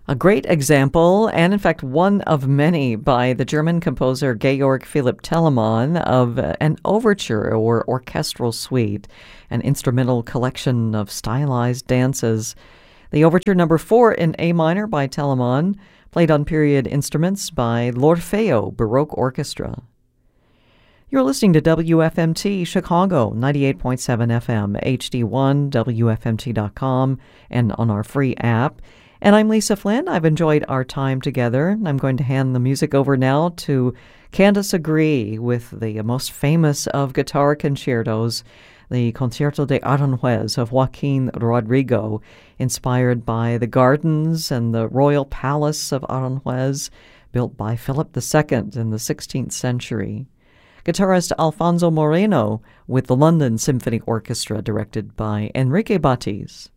A great example, and in fact one of many, by the German composer Georg Philipp Telemann of an overture or orchestral suite, an instrumental collection of stylized dances. The Overture Number 4 in A minor by Telemann, played on period instruments by L'Orfeo Baroque Orchestra. You're listening to WFMT Chicago, 98.7 FM, HD1, WFMT.com, and on our free app. And I'm Lisa Flynn. I've enjoyed our time together. I'm going to hand the music over now to Candice Agree with the most famous of guitar concertos, the Concierto de Aranjuez of Joaquin Rodrigo, inspired by the gardens and the royal palace of Aranjuez, built by Philip II in the 16th century. Guitarist Alfonso Moreno with the London Symphony Orchestra, directed by Enrique Batiz.